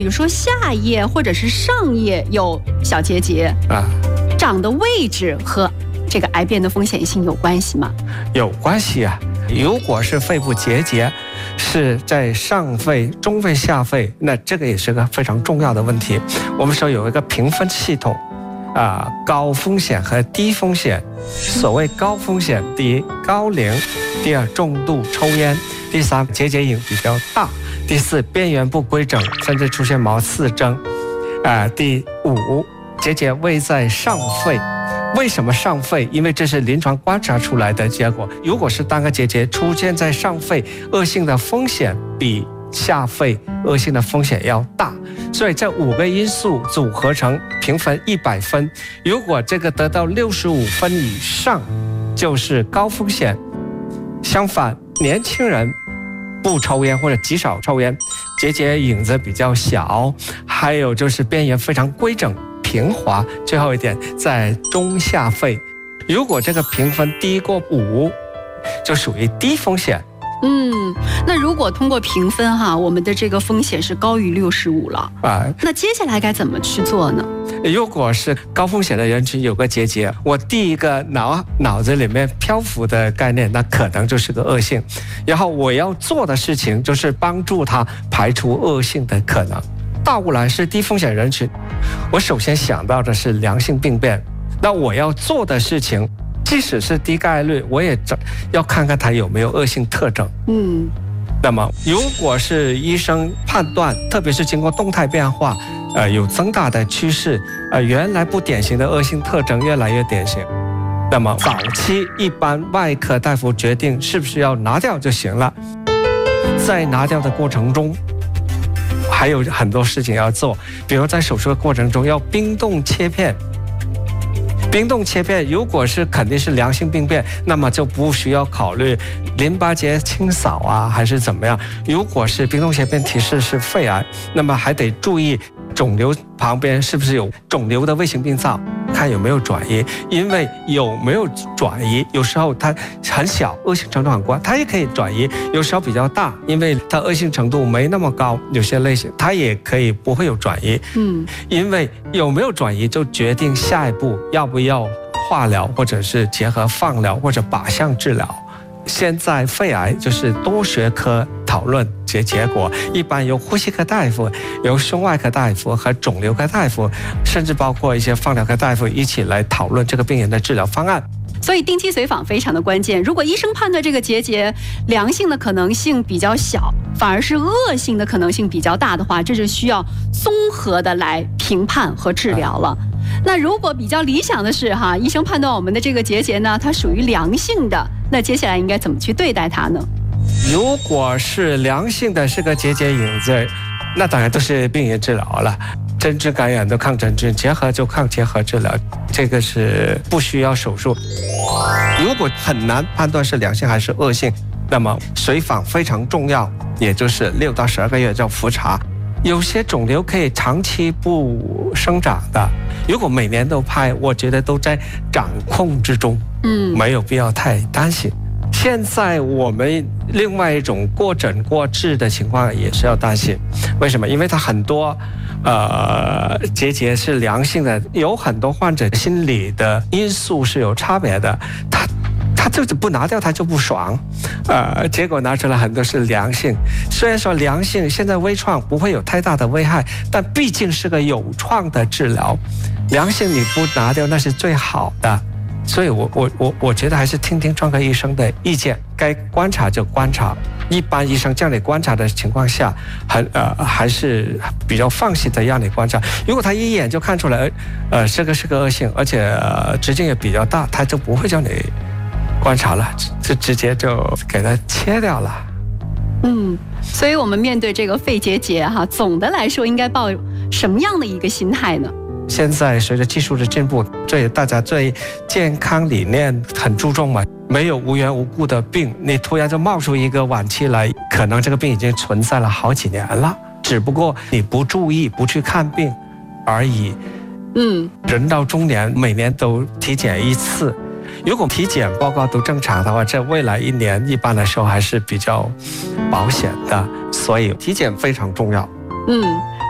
比如说下叶或者是上叶有小结节啊，长的位置和这个癌变的风险性有关系吗？ 有关系啊。如果是肺部结节是在上肺、中肺、下肺，那这个也是个非常重要的问题。我们说有一个评分系统高风险和低风险。所谓高风险，第一高龄，第二重度抽烟，第三结节影比较大，第四边缘不规整，甚至出现毛刺征，第五结节位在上肺。为什么上肺？因为这是临床观察出来的结果。如果是单个结节出现在上肺，恶性的风险比下肺恶性的风险要大。所以这5个因素组合成评分100分，如果这个得到65分以上，就是高风险。相反，年轻人不抽烟或者极少抽烟，结节影子比较小，还有就是边缘非常规整平滑，最后一点在中下肺。如果这个评分低过5，就属于低风险。 那如果通过评分我们的这个风险是高于65了那接下来该怎么去做呢？ 如果是高风险的人群有个结节，我第一个脑子里面漂浮的概念，那可能就是个恶性，然后我要做的事情就是帮助他排除恶性的可能。倒过来是低风险人群，我首先想到的是良性病变，那我要做的事情即使是低概率，我也要看看它有没有恶性特征。那么如果是医生判断，特别是经过动态变化，有增大的趋势，原来不典型的恶性特征越来越典型，那么早期一般外科大夫决定是不是要拿掉就行了。在拿掉的过程中，还有很多事情要做，比如在手术的过程中要冰冻切片。冰冻切片如果是肯定是良性病变，那么就不需要考虑淋巴结清扫还是怎么样。如果是冰冻切片提示是肺癌，那么还得注意肿瘤旁边是不是有肿瘤的卫星病灶，看有没有转移。因为有没有转移，有时候它很小，恶性程度很高，它也可以转移；有时候比较大，因为它恶性程度没那么高，有些类型它也可以不会有转移。因为有没有转移就决定下一步要不要化疗，或者是结合放疗或者靶向治疗。现在肺癌就是多学科讨论结果，一般由呼吸科大夫、由胸外科大夫和肿瘤科大夫，甚至包括一些放疗科大夫一起来讨论这个病人的治疗方案。 所以定期随访非常的关键。如果医生判断这个结节良性的可能性比较小，反而是恶性的可能性比较大的话，这就需要综合的来评判和治疗了。那如果比较理想的是医生判断我们的这个结节呢，它属于良性的，那接下来应该怎么去对待它呢？ 如果是良性的，是个结节影子，那当然都是病原治疗了。真菌感染的抗真菌，结合就抗结合治疗，这个是不需要手术。如果很难判断是良性还是恶性，那么随访非常重要，也就是6到12个月叫复查。有些肿瘤可以长期不生长的，如果每年都拍，我觉得都在掌控之中，没有必要太担心。现在我们另外一种过诊过治的情况也是要担心，为什么？因为它很多结节是良性的，有很多患者心理的因素是有差别的，他就是不拿掉他就不爽，结果拿出来很多是良性。虽然说良性现在微创不会有太大的危害，但毕竟是个有创的治疗，良性你不拿掉那是最好的。所以我觉得还是听听专科医生的意见，该观察就观察。一般医生叫你观察的情况下，还是比较放心的让你观察。如果他一眼就看出来，是个恶性，而且直径也比较大，他就不会叫你观察了，就直接就给它切掉了。 所以我们面对这个肺结节总的来说应该抱什么样的一个心态呢？ 现在随着技术的进步，大家对健康理念很注重嘛，没有无缘无故的病，你突然就冒出一个晚期来，可能这个病已经存在了好几年了，只不过你不注意不去看病而已。人到中年每年都体检1次，如果体检报告都正常的话，这未来1年一般来说还是比较保险的，所以体检非常重要。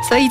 所以